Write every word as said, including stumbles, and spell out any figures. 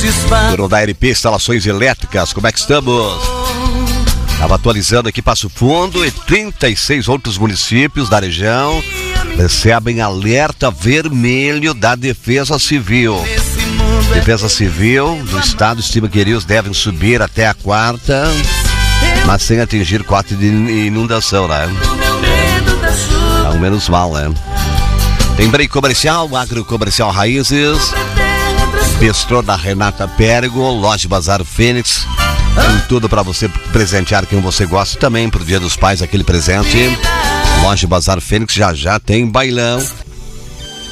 Turno da R P Instalações Elétricas, como é que estamos? Estava atualizando aqui Passo Fundo e trinta e seis outros municípios da região recebem alerta vermelho da Defesa Civil. Defesa Civil do Estado estima que rios devem subir até a quarta, mas sem atingir cota de inundação, né? Ao menos mal, né? Tem break comercial, agrocomercial Raízes, Bistrô da Renata Pérego, Loja Bazar Fênix. Tem tudo para você presentear quem você gosta. Também pro Dia dos Pais, aquele presente. Loja Bazar Fênix já já tem bailão.